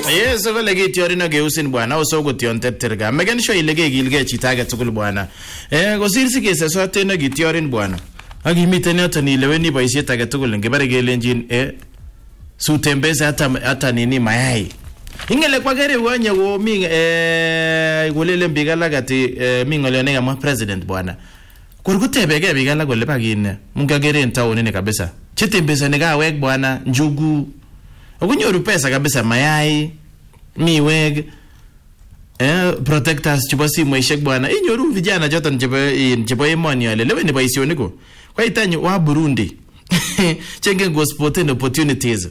Yes, so kole kitiorino geusin bwana ose kotion terterga. Meken sure ile kegilge chito age tugul bwana. Kosir sikese sote no kitiorin bwana. Ak imiten yoton ileweni boisiet age tugul ngebare kelenjin sutembeza hata nini mayai. Ingele kwa gere wanye wo mi golele mbigala gati mi ngolene kama president bwana. Kurkutebege bigala gole bagine. Mungagere ntaoni ne kabisa. Chitembeza ne gawek bwana njugu. Ukunyoru pesa kabisa mayai, miweg, protectors chupa simu ishek bwana. Inyoru vijana joton chupa imoni yale. Lewe ni baisioni ko. Kwa itanyi wa Burundi. Chenge go sporting opportunities.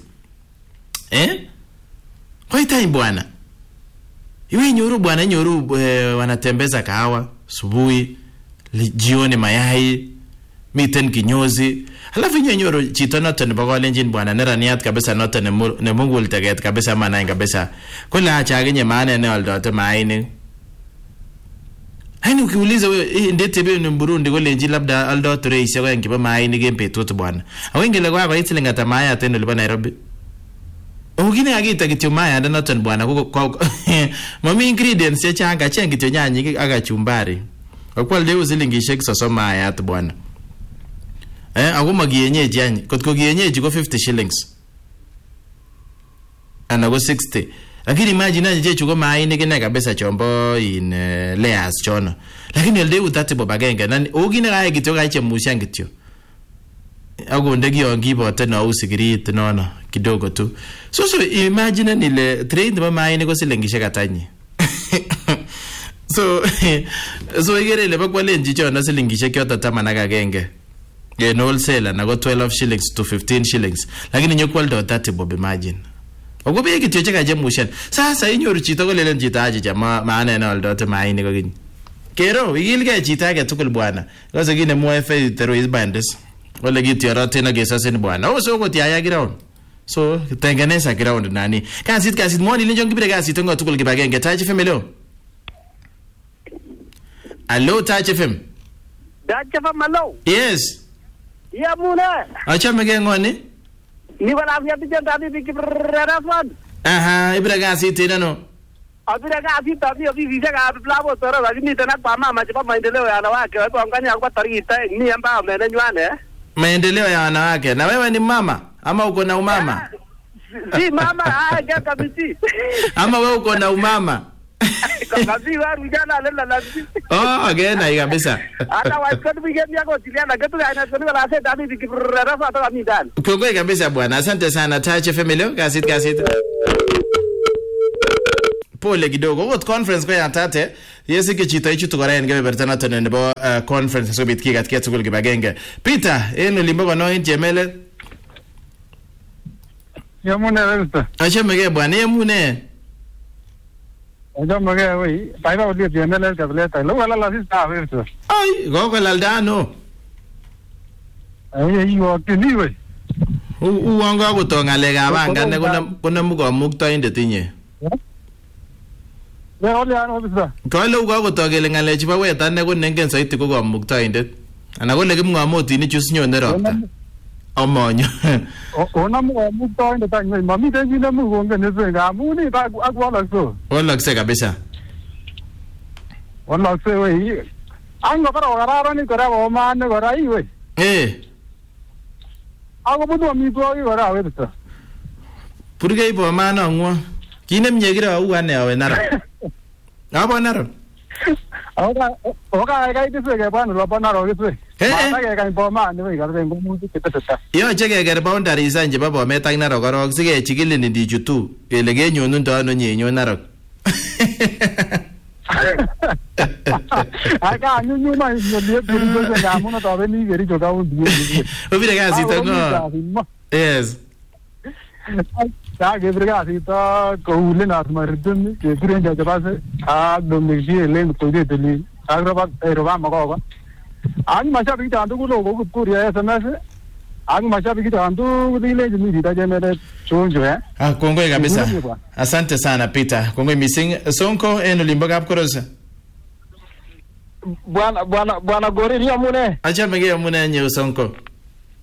Kwa itanyi bwana. Iwe inyoru bwana inyoru wanatembeza kahawa, subuhi, jioni mayai, miten kinyozi. Halafu nyoro chito noto nebo kolenjin bwana neraniat kabisa noto ne mungul teget kabisa manai kabisa. Kula achagenye maana ne aldote maini. Haini ukiuliza wewe ndete be ni Burundi kolenjin labda aldote reise kwa ngiba maini gempe tutu bwana. Awengele kwa itilinga tamaya tena liba Nairobi. Ugine agita kityo maya noto bwana ko mami ingredients ya changa chengi kityo nyanyi aga chumbari. Kwa leo zilingishek sosoma ya tu bwana. Aguma gienyeji yani kotko gienyeji ko 50 shillings ana go 60 lakini imagine aje chuko maini kene kabisa chombo in layers chono lakini elde utate bobagenge nani ogine gae kityo gaiche musha kityo agonde giongibo tena usigirit nono kidogo tu so imagine nile trade ba maini ko silingishe katanyi so igere le bakwalenji chono silingishe kyota tamana genge no wholesale na go 12 shillings to 15 shillings lakini nyokwaldo 30 bob imagine ogobe kityo cheka je mushen sasa inyoru chito kolelen chito aje jama maana na aldo maini ko gin kero igilge chito age tukul bwana kose gine mo fe terrorist bands wala gityo rote na gesasen bwana oso ko tiaya ground so tengeneza ground nani kasit mwani linjo ngibire kasit ngo tukul kibagenge taje femelo allo taje fem malo yes ya muna acha mege ngoni ni wala afya bijenda bibi kibrafad ibraga sitena no abiraga asita visa ga plavo toro lakini tena kwa mama chapa maendeleo ya wanawake watu anganya kwa tarita ni ambao amenywane maendeleo ya wanawake na wewe ni mama ama uko na umama si mama haja kabisa ama wewe uko na umama kabisa waru jana lela lazima again kabisa hata wasikati wigeni yako tiliana kitu gani sio wala sasa bibi kibrafad hata mimi ndani kongoi kabisa bwana asante sana Tache Family kasit pole kidogo what conference kwa tate yesi ke chito ichu tukora ngebe bertana tene nebo conference so bitki gatkia tukul kibagenge Peter eno limbo no injemele yamune welta achemege bwana yemune ajamage we paiba odi jemele kableta lo wala la sista welta ai gogo laldano ai yo kini we uwanga kutonga lega banga ne kuna mugo mukto inde tinye le ole ano bisa ko le ugo kutogele ngalechi ba weta ne ko nengen saiti ko mukto inde ana ko le kimngamoti ni chusinyo ne ropta omonyo ona mugo mukto inde tanye mami de ni mugo ngene zenga amuni ba agwala so wala kse kabisa wala kse we anga para garara ni kora o man kora i we ako budu mi to i kora we bisa purge ibo mana ngwa kinem nyegira u ane awe nara abo nara oka ga ite ke bana lo bana ro ke mata ke kan bo ma ne we ga den mu ti tata yo chege ger boundary sanje babo metang naro korok sige chigilini di jutu ele ge nyonu ndo ano nyenyo naro aka nyunyu ma yo le puri ko ga mu no to be ni geri joga un die obire ga sito no yes ke brega sita ko ulen asmardun ke brenda jabase a domniji len ko de deli agraba roba magoga an masha bi tandu ko logo ko kuriya sms an masha bi tandu dile ni dita jemele chonjo kongoi kabisa asante sana Peter kongoi missing sonko eno limboga apkorosa bwana gorili amune acha mege amune nye sonko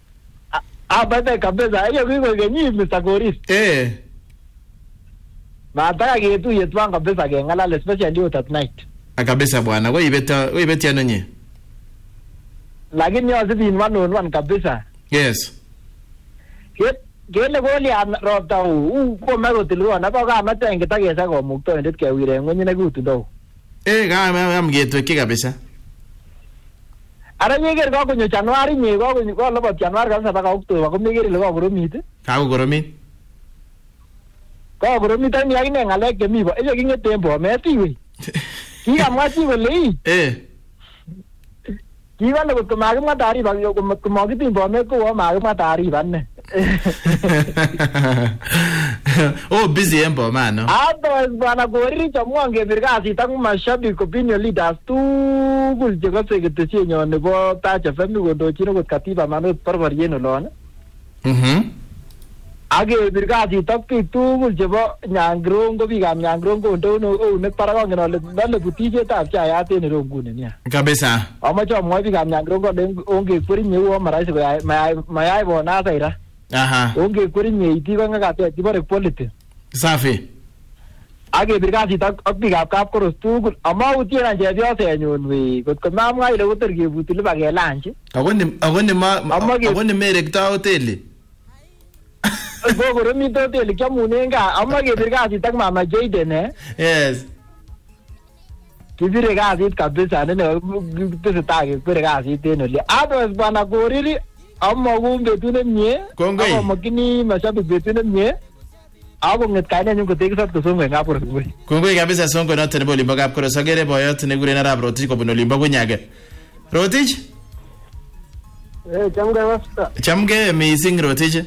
bada kabisa hiyo kwa genyi Mr. Goris Mataka ketuye tuan kabisa kengalal especially at night. Kabisa bwana, wewe ibeti ano nye? Lakini yosi bin 1-on-1 kabisa. Yes. Kele goli ropta ko maro tilgo na ba ka mata ngitakesa ko mukto ndet ke wire ngwenye na gutundo. Am getweke kabisa. Ara yeger ko kunyo January nye ko kunyo ko lobo January kabisa baka October ko meger le ko goromit. Ka ko goromit. Ko goromit ani akine ngalek kemi bo. Eyo kingete bo metiwe. Kikamwa chi kole Kiwale ko magimwa taarifa yo ko magitimbo me ko magimwa taarifa ne. Oh, busy embo mano. Ado bwana goriri chamwange birgasi tang mashabiki opinion leaders tugul je ko sekretary nyon nebo Taach FM kondochino kot katiba manot porporien olon. Age birgasi tapki tugul chebo Nyangirong ko biikab Nyangirong ko ndono eunek barak ngen ale nale butijetab chayat en ironguni nia. Kabisa. Amache amwoi biikab Nyangirong ko onge kwerinye u maraisi mayai bonasa ira. Aha. Onge kwerinye iti ko ngakate tibore quality. Safi. Age birgasi ak biikab Kapkoros tugul amautien an chepyosenyun we kot ko mamwa ile kotor kebuti liba kelanchi. Agoni merekta hoteli. Gogoro mito hoteli kyamunenga amage birgasi tak mama Jayden Yes. Kibire gasit kabisa nene tesetai kibire gasit en oli. Ados bana goriri amma gumbe tunemye. Amma makini mashabiki betunemye. Abo nget kaine nyungo tekisat kusongo ngapor kuwe. Kongoi kabisa songo note nebo limbo Kapkoro sagere boyot ne gure na rab Rotich ko buno limbo kunyage. Rotich? Chamge wasta. Chamge amazing Rotich.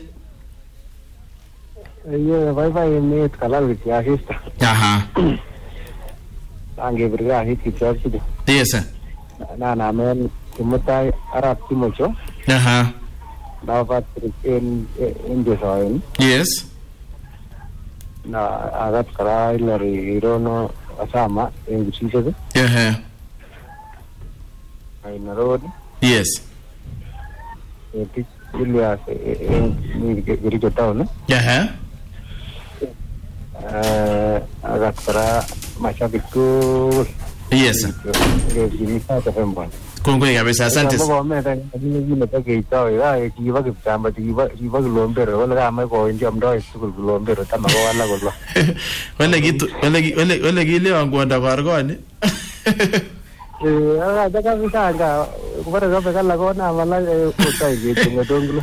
Bye net kalal vityashista. Aha. Ange birgasi kichachide. Yes. Na men kumutai arab kimocho. Aha. Dapat in design. Yes. Na agat karai lari irono asama en sisede. Ai narod. Yes. Ilias ni gerijo town. Agat kara mashabiki tu. Yes. Gini sasa pembon. Kongoi kabisa asante. Baba meta ni pake ito ira kiba kipamba kiba lombero wala kama ko nje amdo isu lombero tama ko wala ko. Wala gile wanguanda kwargoni. Daga visanga kubara gabe kala kona wala utai gitu ngodonglo.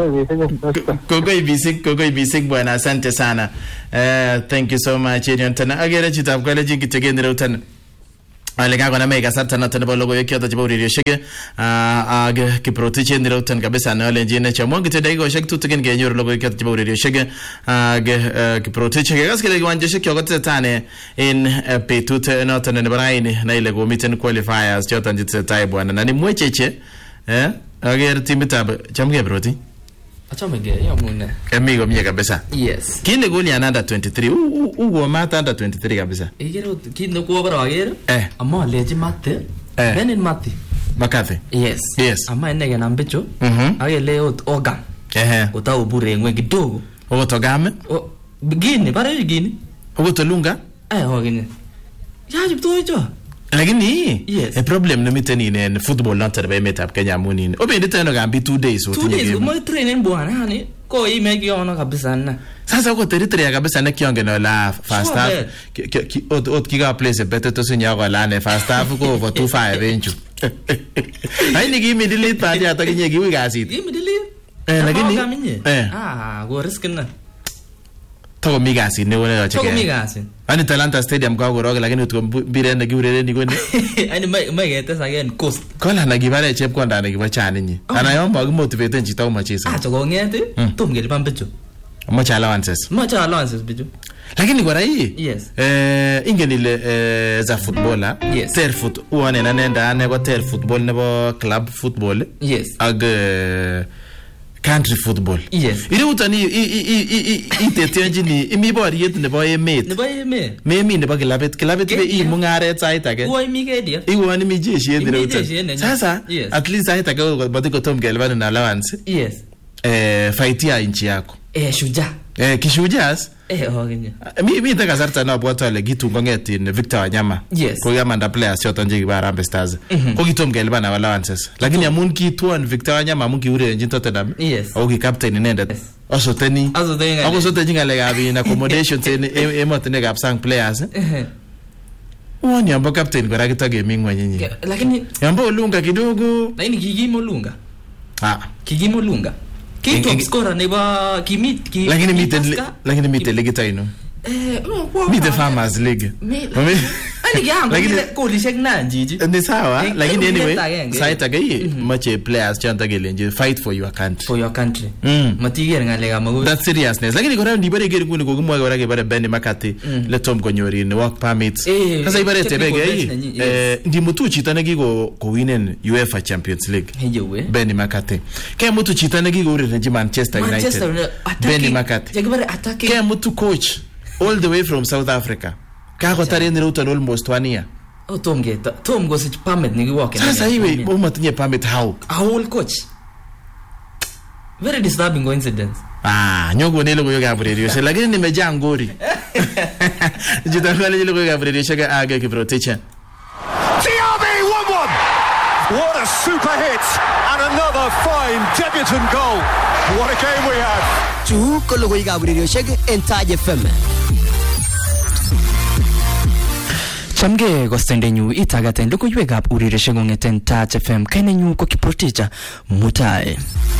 Kongoi bisik bwana asante sana. Thank you so much Tana agere chitab kale jinki tegendere utana. Ale ga gona mega sarta na tana bologo yekyo ta radio shege ag ki proteche ndiro tan kabisa na ale jine cha mongi te daigo shege tu tegen ge nyoro logo yekyo ta radio shege ag ki proteche ge gaske le wanje shege yogote tane in petut na tana ne baraini na ile go miten qualifiers chotan jitse tai bwana na ni mwecheche ager timitab chamge proti Achomege yamune. Amigo mie kabisa. Yes. Kinde goli under 23. Ugo mata under 23 kabisa. Igero kinde ko bara agero. Amma leji matte. Benin matti. Makathe. Yes. Yes. Amma enege nambicho. Agele ogam. Uta ubure ngwe kidogo. Ogotogame? Begini, bara begini. Ogotolunga? Ogini. Ya jipto hicho. Lakini yes. Problem na miteni in football not the metab Kenya munini. Obendi tano gambi 2 days. 2 days mo training bwana hani ko imeki ona kabisa na. Sasa uko territory kabisa na kionge no la first half. Ot kiga place better to sunya ko la ne first half ko over 2-5 enchu. Ai ni gimi delete pa dia to kinye giwi gasit. Gimi delete. Lakini go risk na. Togo migasi ne wona cheke. Togo migasi. Ani Talanta Stadium kwa goroga lakini utubire na giurere ni kwende. Ani magete again coast. Kola na gibare chep konda na gibachane nyi. Ana yomba motivate nchita umachisa. Togo ngete tumgeli pambecho. Much allowances bijo. Lakini kwa hii yes. Ingenile za footballer yes. Ter foot uone na nenda ane kwa ter football nebo club football yes. Ag country football. Yes. Ile utani itetenji ni imibori yet nebo emet. Nebo emet. Memi nebo kilabet be imungaret sait age. Uwa imige dia. Iwani mijeshi yet utani. Sasa at least sait age batiko tom gelban na allowance. Yes. Fightia inchi yako. Shujaa. Kishujaa Mi ta kasarta na bwato ale gitu kongetin Victor Wanyama. Ko yamanda players choton che kiba Harambee Stars. Ko kitom kelban allowances. Lakini amun kitwon Victor Wanyama amun kiurerenjin Tottenham. Ako ki captain inendet. Osoteni. Ako sotenjin ngalekab in accommodations en emotinwekab sang players. Wani yamba captain kora kitagemi ngwenyi. Lakini yamba Olunga kidogo. Lakini kigimo Olunga. Kigimo Olunga. Top scorer nebo kimit lakini mite league taino. Mite Farmers League. Lakini golishek nanjiji. Ni sawa, lakini anyway, saita gai mache players chanta gelenje fight for your country. For your country. Matiger ngaleka magu. That seriousness. Lakini kora ndibare gere ngune kokimwa kora ke bare Benny McCarthy le Tom Konyorin work permits. Sasa ibare tebege ndi mutu chita ne gigo ko winen UEFA Champions League. Benny McCarthy. Ke mutu chita ne gigo urerenje Manchester United. Benny McCarthy. Ke mutu coach all the way from South Africa. Kako tare ni ruto almost 1 year. Tom go sich permit ni work. Sasa hivi umatinye permit how? A whole coach. Very disturbing coincidence. Nyogo nilo kuyo Gabriel Yoshe lakini nimejaa ngori. Jitakwale nilo kuyo Gabriel Yoshe ka age ki protection. TRB 1-1. What a super hit and another fine debutant goal. What a game we have. Chu kolo kuyo Gabriel Yoshe en Taje FM. Chamge kostendenyu itagaten logoiwekab uririshek kong'eten Touch FM. Kainenyu ko Kiprotich Mutai.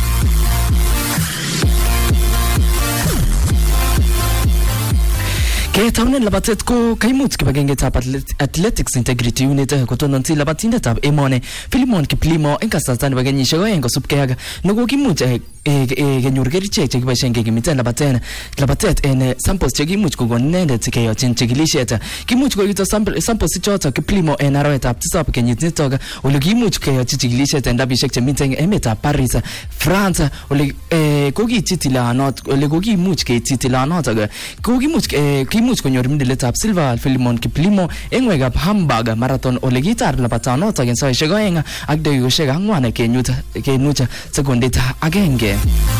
Ketaunen labatet ko kaimuch kibagengetab Athletics Integrity Unit kotononsi labatindetab emoni Philemon Kiplimo en kasarta nebo kenyisiek 2 kosubkei ak nekokimuch kenyor kerichek chekiboisien kekimiten labatet en samples chekimuch kokon inendet keyochin chikilisiet. Kimuch kokito samples choto Kiplimo en arawetab 7 kenyit nitok ole kimuch keyochi chikilisiet en dabishek chemiten emetab Paris, France ole kokiityi tilanot ole kokimuch keityi tilanotok kimuch konyor medalitab silver Philemon Kiplimo en wekab Hamburg Marathon ole kitar labatonotok en saishek 2 ak dakikoshek 4 kenuch sekondit agenge.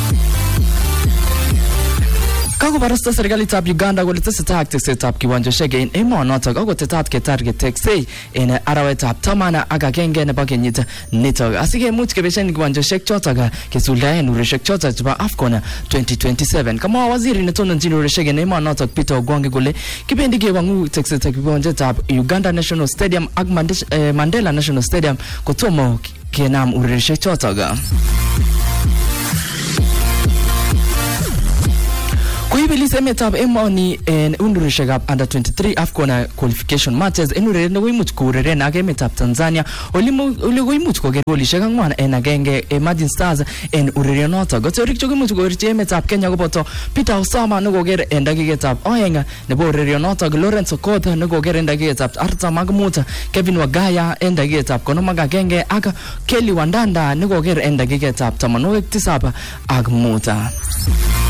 Kakobarasta serikalitab Uganda kole tesetai ak teksetab kiwanjoshek en emonotok ako tetat ketar keteksei en arawetab 11 nebo kenyit nitok asikemuch kebeshen kiwanjoshek chotok kesuldaen ureshek chotok chebo AFCON 2027. Kamwa waziri netononjin ureshek en emonotok Peter Ogwange kole kibendi kewang'u teksetab kiwanjetab Uganda National Stadium ak Mandela National Stadium kotomo kenam ureshek chotok. Kuibilis emetab emoni en urereshekab under 23 AFCON qualification matches en ureret nekoimuch koureren ak emetab Tanzania ole koimuch koker golishek 4 en agenge Imagine Stars en urerionotok. Kotorik chekoimuch kokerchi emetab Kenya koboto Peter Osama nekoker en dakiketab 2 nebo urerionotok, Lawrence Okoth nekoker en dakiketab 45, Kevin Wagaya en dakiketab 51 ak Kelly Wandanda nekoker en dakiketab 75 ak 5.